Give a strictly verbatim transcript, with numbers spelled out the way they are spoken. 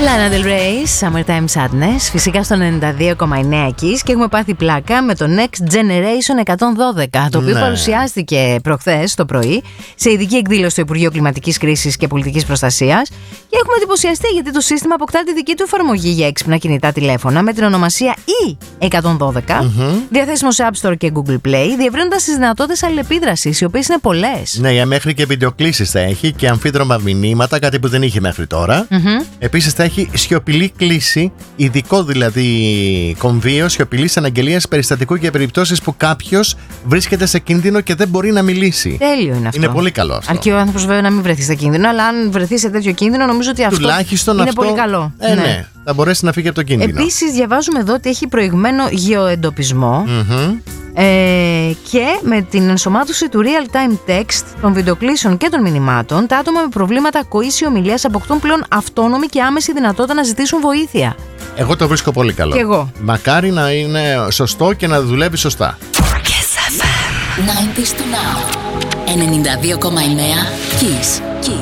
Lana Del Rey, Summertime Sadness, φυσικά στο ενενήντα δύο κόμμα εννέα Kiss, και έχουμε πάθει πλάκα με το Next Generation εκατόν δώδεκα, το οποίο ναι. παρουσιάστηκε προχθές το πρωί σε ειδική εκδήλωση στο Υπουργείο Κλιματικής Κρίσης και Πολιτικής Προστασίας, και έχουμε εντυπωσιαστεί γιατί το σύστημα αποκτά τη δική του εφαρμογή για έξυπνα κινητά τηλέφωνα με την ονομασία ι εκατόν δώδεκα, mm-hmm. διαθέσιμο σε App Store και Google Play, διευρύνοντας τις δυνατότητες αλληλεπίδρασης, οι οποίες είναι πολλές. Ναι, μέχρι και βιντεοκλήσεις θα έχει και αμφίδρομα μηνύματα, κάτι που δεν είχε μέχρι τώρα. Mm-hmm. Επίσης θα έχει σιωπηλή κλίση, ειδικό δηλαδή κομβείο σιωπηλής αναγγελίας περιστατικού για περιπτώσεις που κάποιος βρίσκεται σε κίνδυνο και δεν μπορεί να μιλήσει. Τέλειο είναι αυτό. Είναι πολύ καλό αυτό. Αρκεί ο άνθρωπος βέβαια να μην βρεθεί σε κίνδυνο, αλλά αν βρεθεί σε τέτοιο κίνδυνο, νομίζω ότι αυτό τουλάχιστον είναι αυτό, πολύ καλό. Ε, ναι. ναι, θα μπορέσει να φύγει από το κίνδυνο. Επίσης, διαβάζουμε εδώ ότι έχει προηγμένο γεωεντοπισμό. Mm-hmm. Ε, και με την ενσωμάτωση του real-time text, των βιντεοκλήσεων και των μηνυμάτων, τα άτομα με προβλήματα ακοής ή ομιλίας αποκτούν πλέον αυτόνομη και άμεση δυνατότητα να ζητήσουν βοήθεια. Εγώ το βρίσκω πολύ καλό. Και εγώ. Μακάρι να είναι σωστό και να δουλεύει σωστά. ενενήντα δύο κόμμα εννέα Kiss. Kiss.